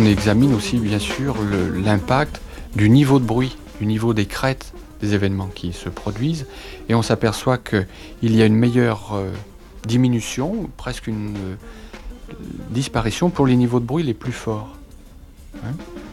examine aussi bien sûr l'impact du niveau de bruit, du niveau des crêtes des événements qui se produisent, et on s'aperçoit qu'il y a une meilleure diminution, presque une disparition pour les niveaux de bruit les plus forts. Hein.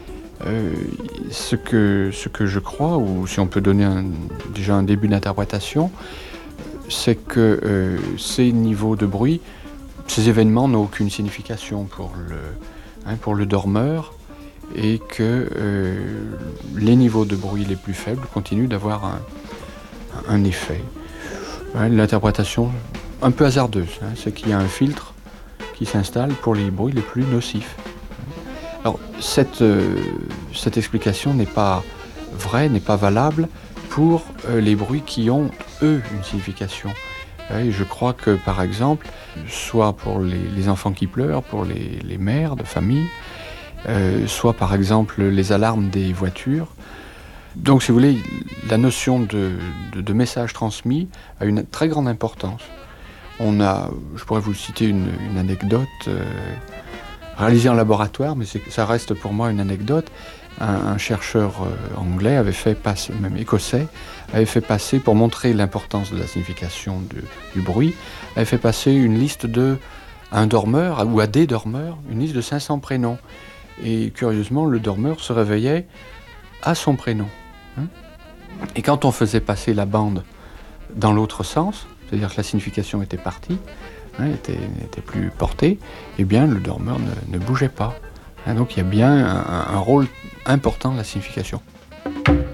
Ce que je crois, ou si on peut donner déjà un début d'interprétation, c'est que ces niveaux de bruit, ces événements n'ont aucune signification pour le dormeur, et que les niveaux de bruit les plus faibles continuent d'avoir un effet. L'interprétation un peu hasardeuse, c'est qu'il y a un filtre qui s'installe pour les bruits les plus nocifs. Alors cette explication n'est pas vraie, n'est pas valable pour les bruits qui ont, eux, une signification. Et je crois que, par exemple, soit pour les enfants qui pleurent, pour les mères de famille, soit par exemple les alarmes des voitures. Donc si vous voulez, la notion de message transmis a une très grande importance. Je pourrais vous citer une anecdote réalisée en laboratoire, mais ça reste pour moi une anecdote. Un chercheur anglais avait fait passer, même écossais, avait fait passer, pour montrer l'importance de la signification du bruit, avait fait passer une liste à un dormeur, ou à des dormeurs, une liste de 500 prénoms. Et curieusement, le dormeur se réveillait à son prénom. Et quand on faisait passer la bande dans l'autre sens, c'est-à-dire que la signification était partie, n'était plus portée, eh bien le dormeur ne bougeait pas. Donc il y a bien un rôle important de la signification.